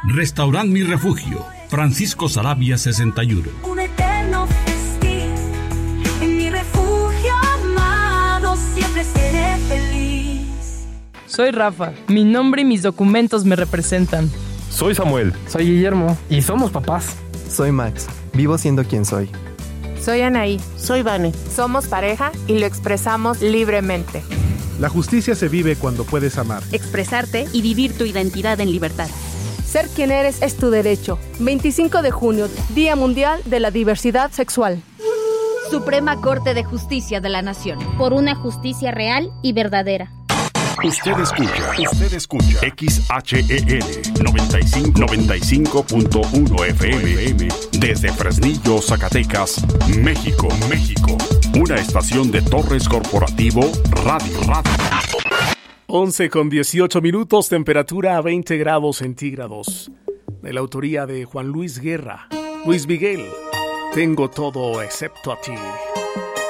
Restaurant Mi Refugio, Francisco Saravia 61. Un eterno festín, en mi refugio amado siempre seré feliz. Soy Rafa, mi nombre y mis documentos me representan. Soy Samuel. Soy Guillermo y somos papás. Soy Max, vivo siendo quien soy. Soy Anaí. Soy Vane. Somos pareja y lo expresamos libremente. La justicia se vive cuando puedes amar, expresarte y vivir tu identidad en libertad. Ser quien eres es tu derecho. 25 de junio, Día Mundial de la Diversidad Sexual. Suprema Corte de Justicia de la Nación. Por una justicia real y verdadera. Usted escucha XHEL 95.1 FM desde Fresnillo, Zacatecas, México. Una estación de Torres Corporativo Radio. 11:18, temperatura a 20 grados centígrados. De la autoría de Juan Luis Guerra. Luis Miguel, tengo todo excepto a ti.